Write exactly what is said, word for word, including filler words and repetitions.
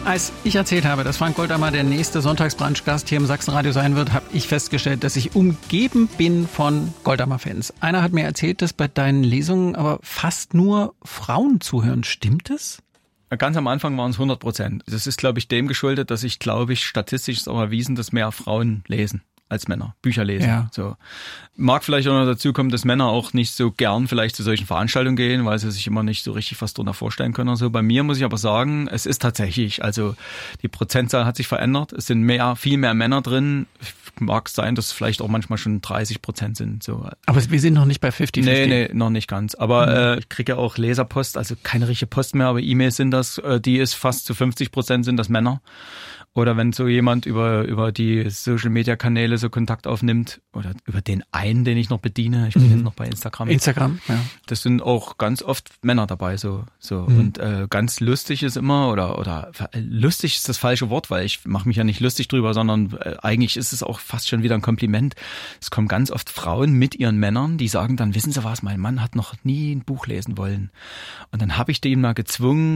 Als ich erzählt habe, dass Frank Goldammer der nächste Sonntagsbrunch-Gast hier im Sachsenradio sein wird, habe ich festgestellt, dass ich umgeben bin von Goldammer-Fans. Einer hat mir erzählt, dass bei deinen Lesungen aber fast nur Frauen zuhören. Stimmt es? Ganz am Anfang waren es hundert Prozent. Das ist, glaube ich, dem geschuldet, dass ich, glaube ich, statistisch ist auch erwiesen, dass mehr Frauen lesen als Männer, Bücher lesen. Ja. So. Mag vielleicht auch noch dazu kommen, dass Männer auch nicht so gern vielleicht zu solchen Veranstaltungen gehen, weil sie sich immer nicht so richtig was drunter vorstellen können oder so. Bei mir muss ich aber sagen, es ist tatsächlich, also die Prozentzahl hat sich verändert. Es sind mehr, viel mehr Männer drin. Mag sein, dass es vielleicht auch manchmal schon dreißig Prozent sind. So. Aber wir sind noch nicht bei fünfzig fünfzig. Nee, nee, noch nicht ganz. Aber mhm. äh, ich kriege ja auch Leserpost, also keine richtige Post mehr, aber E-Mails sind das, äh, die ist fast zu fünfzig Prozent sind das Männer. Oder wenn so jemand über über die Social-Media-Kanäle so Kontakt aufnimmt oder über den einen, den ich noch bediene, ich bin mhm. jetzt noch bei Instagram. Instagram, ja. Das sind auch ganz oft Männer dabei, so so mhm. und äh, ganz lustig ist immer oder oder lustig ist das falsche Wort, weil ich mache mich ja nicht lustig drüber, sondern äh, eigentlich ist es auch fast schon wieder ein Kompliment. Es kommen ganz oft Frauen mit ihren Männern, die sagen dann, wissen Sie was, mein Mann hat noch nie ein Buch lesen wollen und dann habe ich den mal gezwungen,